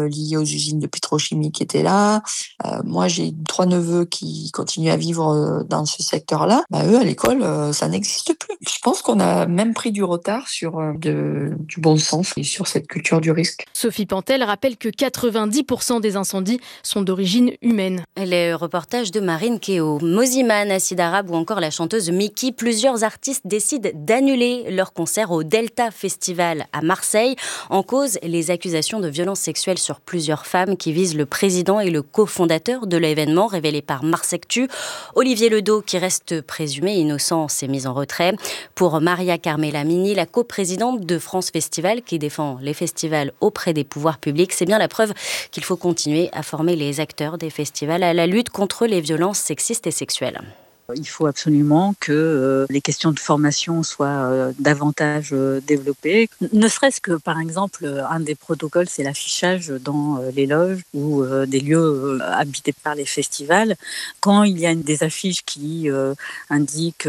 liés aux usines de pétrochimie qui étaient là. Moi, j'ai 3 neveux qui continuent à vivre, dans ce secteur-là. Eux, à l'école, ça n'existe plus. Je pense qu'on a même pris du retard sur, du bon sens et sur cette culture du risque. Sophie Pantel rappelle que 90% des incendies sont d'origine humaine. Les reportages de Marine Kéo, Mosiman, Acide Arabe ou encore la chanteuse Miki, plusieurs artistes décident d'annuler leur concert au Delta Festival à Marseille. En cause, les accusations de violences sexuelles sur plusieurs femmes qui visent le président et le cofondateur de l'événement, révélé par Marsectu. Olivier Ledo, qui reste présumé innocent, s'est mis en retrait. Pour Maria Carmela Mini, la coprésidente de France Festival, qui défend les festivals auprès des pouvoirs publics, c'est bien la preuve qu'il faut continuer à former les acteurs des festivals à la lutte contre les violences sexistes et sexuelles. Il faut absolument que les questions de formation soient davantage développées. Ne serait-ce que, par exemple, un des protocoles, c'est l'affichage dans les loges ou des lieux habités par les festivals. Quand il y a des affiches qui indiquent,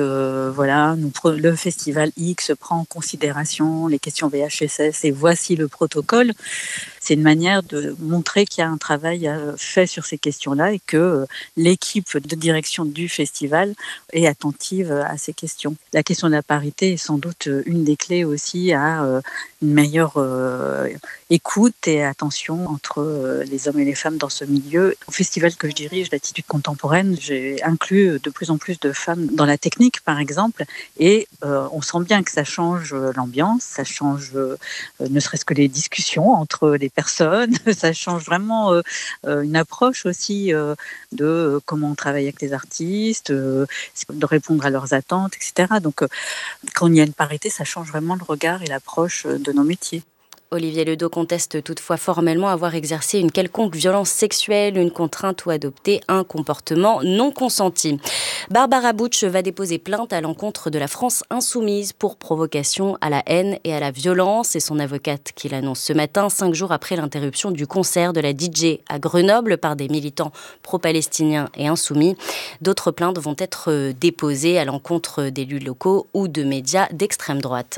le festival X prend en considération les questions VHSS et voici le protocole, c'est une manière de montrer qu'il y a un travail fait sur ces questions-là et que l'équipe de direction du festival est attentive à ces questions. La question de la parité est sans doute une des clés aussi à une meilleure écoute et attention entre les hommes et les femmes dans ce milieu. Au festival que je dirige, l'Attitude contemporaine, j'ai inclus de plus en plus de femmes dans la technique, par exemple, et on sent bien que ça change l'ambiance, ça change ne serait-ce que les discussions entre les personnes, ça change vraiment une approche aussi de comment on travaille avec les artistes, de répondre à leurs attentes, etc. Donc, quand il y a une parité, ça change vraiment le regard et l'approche de nos métiers. Olivier Ledo conteste toutefois formellement avoir exercé une quelconque violence sexuelle, une contrainte ou adopté un comportement non consenti. Barbara Butch va déposer plainte à l'encontre de la France insoumise pour provocation à la haine et à la violence. C'est son avocate qui l'annonce ce matin, 5 jours après l'interruption du concert de la DJ à Grenoble par des militants pro-palestiniens et insoumis. D'autres plaintes vont être déposées à l'encontre d'élus locaux ou de médias d'extrême droite.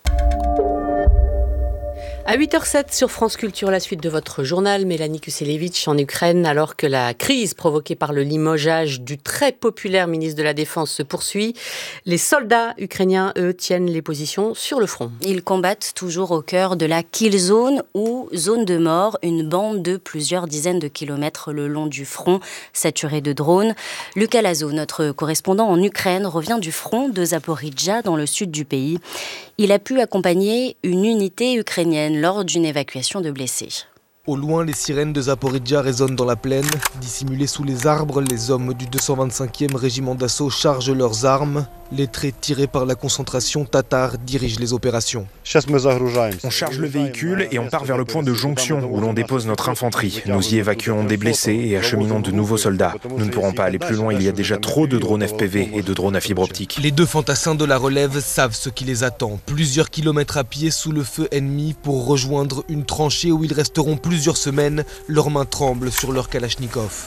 À 8h07 sur France Culture, la suite de votre journal, Mélanie Kuselevitch en Ukraine, alors que la crise provoquée par le limogeage du très populaire ministre de la Défense se poursuit. Les soldats ukrainiens, eux, tiennent les positions sur le front. Ils combattent toujours au cœur de la kill zone ou zone de mort, une bande de plusieurs dizaines de kilomètres le long du front, saturée de drones. Lucas Lazo, notre correspondant en Ukraine, revient du front de Zaporijjia dans le sud du pays. Il a pu accompagner une unité ukrainienne lors d'une évacuation de blessés. Au loin, les sirènes de Zaporijjia résonnent dans la plaine. Dissimulés sous les arbres, les hommes du 225e régiment d'assaut chargent leurs armes. Les traits tirés par la concentration tatare dirigent les opérations. On charge le véhicule et on part vers le point de jonction où l'on dépose notre infanterie. Nous y évacuons des blessés et acheminons de nouveaux soldats. Nous ne pourrons pas aller plus loin, il y a déjà trop de drones FPV et de drones à fibre optique. Les deux fantassins de la relève savent ce qui les attend. Plusieurs kilomètres à pied sous le feu ennemi pour rejoindre une tranchée où ils resteront plusieurs semaines. Leurs mains tremblent sur leur kalachnikov.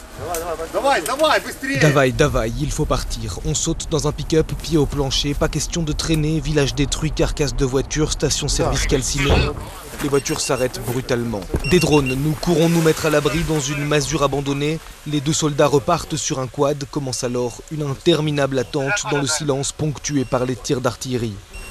Davaï, il faut partir. On saute dans un pick-up, pied au plancher. Pas question de traîner, village détruit, carcasse de voiture, station-service calcinée. Les voitures s'arrêtent brutalement. Des drones, nous courons nous mettre à l'abri dans une masure abandonnée. Les deux soldats repartent sur un quad. Commence alors une interminable attente dans le silence ponctué par les tirs d'artillerie.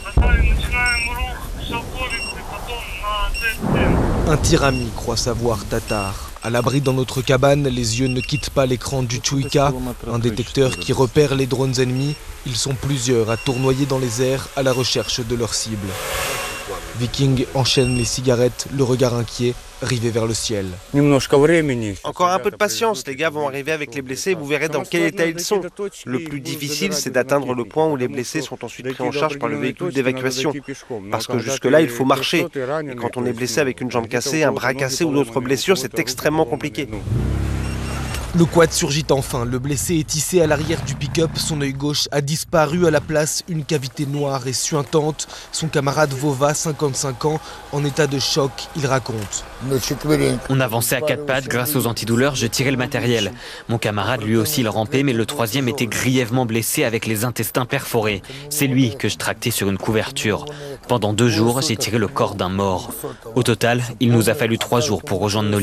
Un tir ami, croit savoir Tatar. À l'abri dans notre cabane, les yeux ne quittent pas l'écran du Tchouïka, un détecteur qui repère les drones ennemis. Ils sont plusieurs à tournoyer dans les airs à la recherche de leur cible. Viking enchaîne les cigarettes, le regard inquiet, rivé vers le ciel. Encore un peu de patience, les gars vont arriver avec les blessés et vous verrez dans quel état ils sont. Le plus difficile, c'est d'atteindre le point où les blessés sont ensuite pris en charge par le véhicule d'évacuation. Parce que jusque-là, il faut marcher. Et quand on est blessé avec une jambe cassée, un bras cassé ou d'autres blessures, c'est extrêmement compliqué. Le quad surgit enfin, le blessé est hissé à l'arrière du pick-up, son œil gauche a disparu à la place, une cavité noire et suintante. Son camarade Vova, 55 ans, en état de choc, il raconte. On avançait à 4 pattes, grâce aux antidouleurs, je tirais le matériel. Mon camarade lui aussi il rampait, mais le troisième était grièvement blessé avec les intestins perforés. C'est lui que je tractais sur une couverture. Pendant 2 jours, j'ai tiré le corps d'un mort. Au total, il nous a fallu 3 jours pour rejoindre nos